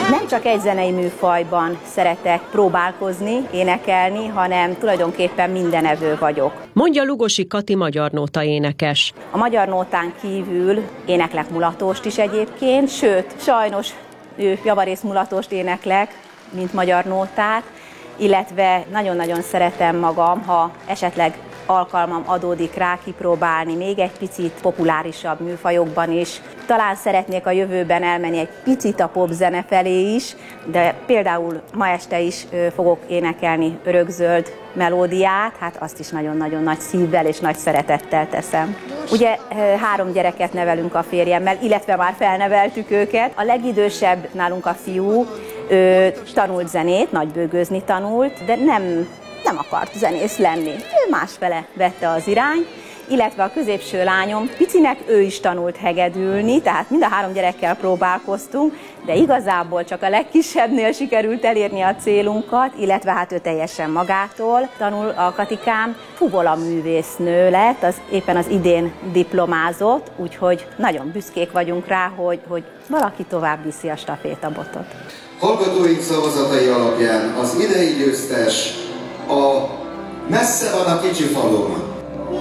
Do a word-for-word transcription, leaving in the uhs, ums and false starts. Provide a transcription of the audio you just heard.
Nem csak egy zenei műfajban szeretek próbálkozni, énekelni, hanem tulajdonképpen mindenevő vagyok. Mondja Lugosi Kati magyar nóta énekes. A magyar nótán kívül éneklek mulatóst is egyébként, sőt, sajnos ő javarész mulatóst éneklek, mint magyar nótát, illetve nagyon-nagyon szeretem magam, ha esetleg alkalmam adódik rá kipróbálni még egy picit populárisabb műfajokban is. Talán szeretnék a jövőben elmenni egy picit a popzene felé is, de például ma este is fogok énekelni örökzöld melódiát, hát azt is nagyon-nagyon nagy szívvel és nagy szeretettel teszem. Ugye három gyereket nevelünk a férjemmel, illetve már felneveltük őket. A legidősebb nálunk a fiú, ő tanult zenét, nagybőgőzni tanult, de nem nem akart zenész lenni. Ő másfele vette az irány, illetve a középső lányom picinek ő is tanult hegedülni, tehát mind a három gyerekkel próbálkoztunk, de igazából csak a legkisebbnél sikerült elérni a célunkat, illetve hát ő teljesen magától tanul a Katikám. Fuvola művésznő lett, az éppen az idén diplomázott, úgyhogy nagyon büszkék vagyunk rá, hogy, hogy valaki tovább viszi a stafétabotot. Hallgatóink szavazatai alapján az idei győztes a Messze van a kicsi faluban